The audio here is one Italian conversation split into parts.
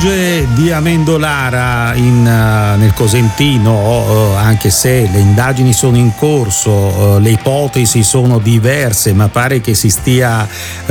strage di Amendolara nel Cosentino, anche se le indagini sono in corso, le ipotesi sono diverse, ma pare che si stia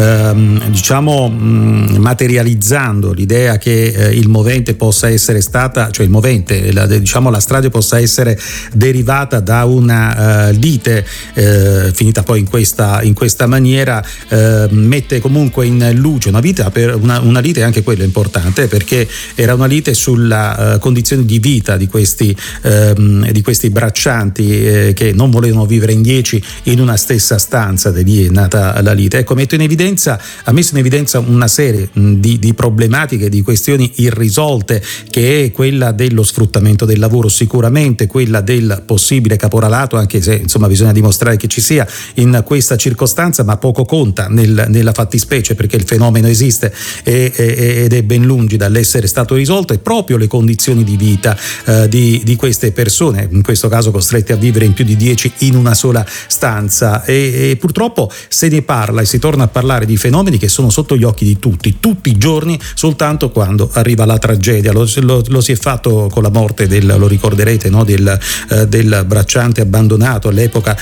materializzando l'idea che il movente possa essere stata, cioè il movente, la strage possa essere derivata da una lite finita poi in questa maniera, mette comunque in luce una lite, anche quella importante, perché era una lite sulla condizione di vita di questi braccianti che non volevano vivere in 10 in una stessa stanza. Da lì è nata la lite. Ecco, ha messo in evidenza una serie di problematiche, di questioni irrisolte, che è quella dello sfruttamento del lavoro, sicuramente quella del possibile caporalato, anche se insomma bisogna dimostrare che ci sia in questa circostanza, ma poco conta nella fattispecie, perché il fenomeno esiste ed è ben lungi dall'essere stato risolto, e proprio le condizioni di vita di queste persone, in questo caso costrette a vivere in più di 10 in una sola stanza, e purtroppo se ne parla e si torna a parlare di fenomeni che sono sotto gli occhi di tutti i giorni, soltanto quando arriva la tragedia. Lo si è fatto con la morte lo ricorderete, no? del bracciante abbandonato all'epoca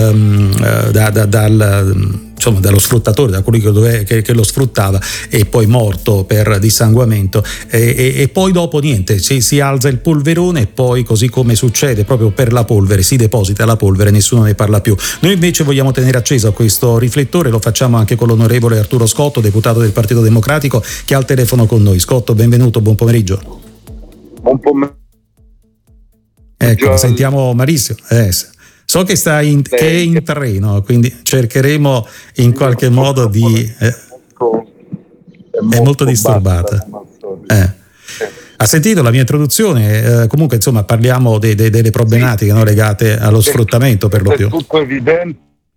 dallo sfruttatore, da colui che lo sfruttava, e poi morto per dissanguamento, e poi dopo niente, si alza il polverone, e poi, così come succede proprio per la polvere, si deposita la polvere, nessuno ne parla più. Noi invece vogliamo tenere acceso questo riflettore, lo facciamo anche con l'onorevole Arturo Scotto, deputato del Partito Democratico, che ha al telefono con noi. Scotto, benvenuto, buon pomeriggio. Buon pomeriggio. Ecco, sentiamo Maurizio. So che è in treno, quindi cercheremo in qualche modo di... è molto disturbata. Ha sentito la mia introduzione? Comunque, insomma, parliamo delle problematiche, no, legate allo sfruttamento, per lo più. È tutto evidente.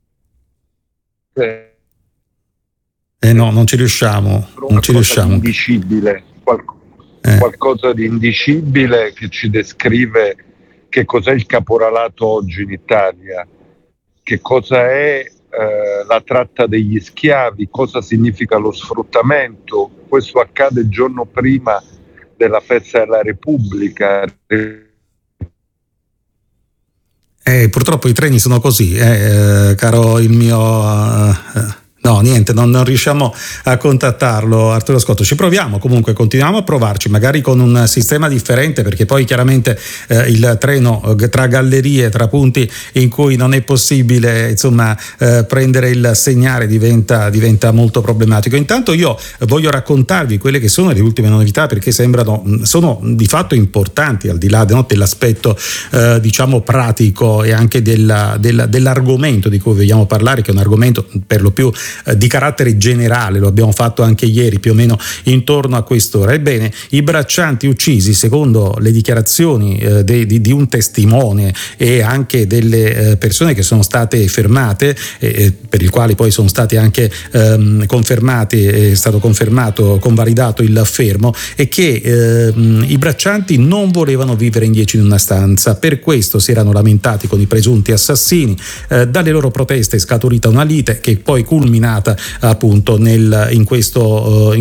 No, non ci riusciamo. Indicibile, qualcosa di indicibile che ci descrive che cos'è il caporalato oggi in Italia, che cosa è la tratta degli schiavi, cosa significa lo sfruttamento. Questo accade il giorno prima della festa della Repubblica. Purtroppo i treni sono così, caro il mio... No, niente, non riusciamo a contattarlo, Arturo Scotto. Ci proviamo comunque, continuiamo a provarci, magari con un sistema differente, perché poi chiaramente il treno tra gallerie, tra punti in cui non è possibile insomma prendere il segnale diventa molto problematico. Intanto io voglio raccontarvi quelle che sono le ultime novità, perché sono di fatto importanti, al di là dell'aspetto pratico e anche dell'argomento di cui vogliamo parlare, che è un argomento per lo più di carattere generale. Lo abbiamo fatto anche ieri più o meno intorno a quest'ora. Ebbene, i braccianti uccisi, secondo le dichiarazioni di un testimone e anche delle persone che sono state fermate, per il quali poi sono stati anche confermati, è stato convalidato il fermo, è che i braccianti non volevano vivere in 10 in una stanza. Per questo si erano lamentati con i presunti assassini. Dalle loro proteste è scaturita una lite che poi culminata appunto in questo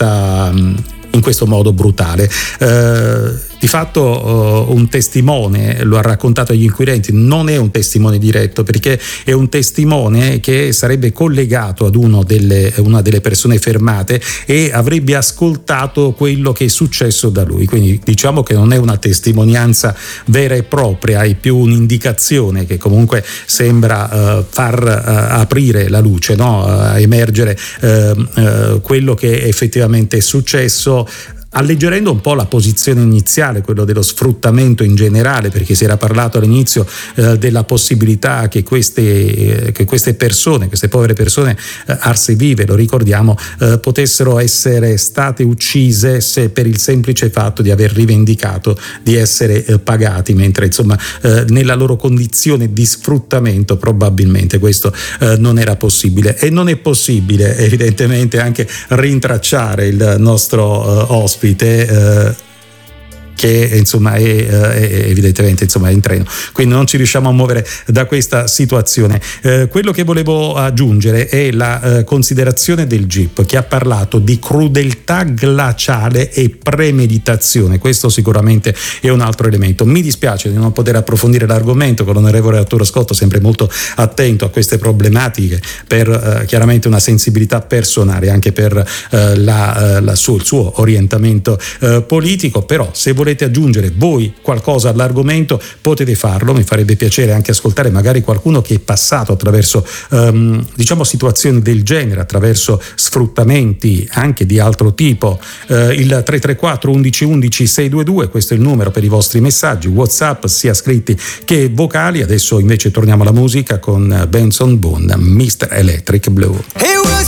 modo brutale. Di fatto un testimone, lo ha raccontato agli inquirenti, non è un testimone diretto, perché è un testimone che sarebbe collegato ad una delle persone fermate e avrebbe ascoltato quello che è successo da lui. Quindi diciamo che non è una testimonianza vera e propria, è più un'indicazione che comunque sembra far aprire la luce, no? A emergere quello che effettivamente è successo, alleggerendo un po' la posizione iniziale, quello dello sfruttamento in generale, perché si era parlato all'inizio della possibilità che queste persone, queste povere persone arse vive, lo ricordiamo, potessero essere state uccise per il semplice fatto di aver rivendicato di essere pagati, mentre insomma nella loro condizione di sfruttamento probabilmente questo non era possibile. E non è possibile evidentemente anche rintracciare il nostro ospite. che insomma è evidentemente insomma è in treno, quindi non ci riusciamo a muovere da questa situazione. Quello che volevo aggiungere è la considerazione del GIP, che ha parlato di crudeltà glaciale e premeditazione. Questo sicuramente è un altro elemento. Mi dispiace di non poter approfondire l'argomento con l'onorevole Arturo Scotto, sempre molto attento a queste problematiche per chiaramente una sensibilità personale, anche per il suo orientamento politico. Però se volete aggiungere voi qualcosa all'argomento potete farlo, mi farebbe piacere anche ascoltare magari qualcuno che è passato attraverso diciamo situazioni del genere, attraverso sfruttamenti anche di altro tipo. Il 334 11 11 622, questo è il numero per i vostri messaggi WhatsApp, sia scritti che vocali. Adesso invece torniamo alla musica con Benson Boone, Mr. Electric Blue.